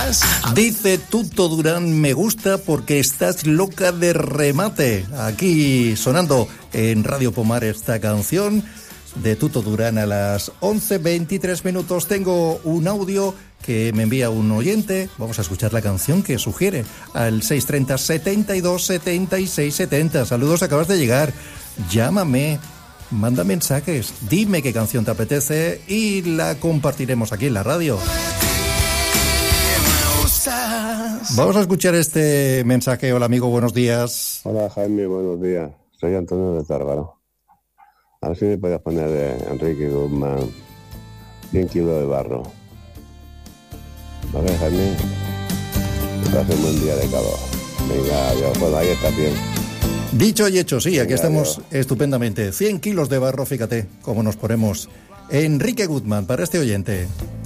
Dice Tuto Durán, me gusta porque estás loca de remate. Aquí sonando en Radio Pomar esta canción de Tuto Durán a las 11:23 minutos. Tengo un audio que me envía un oyente. Vamos a escuchar la canción que sugiere al 630 72 76 70. Saludos, acabas de llegar. Llámame, manda mensajes, dime qué canción te apetece y la compartiremos aquí en la radio. Vamos a escuchar este mensaje. Hola amigo, buenos días. Hola Jaime, buenos días. Soy Antonio de Tárgaro. A ver si me puedes poner de Enrique Guzmán 100 kilos de barro. ¿Vale, Jaime? Que pase un buen día de calor. Venga, adiós. Bueno, ahí está bien. Dicho y hecho, sí, Venga, aquí estamos adiós. Estupendamente. 100 kilos de barro, fíjate cómo nos ponemos. Enrique Guzmán, para este oyente.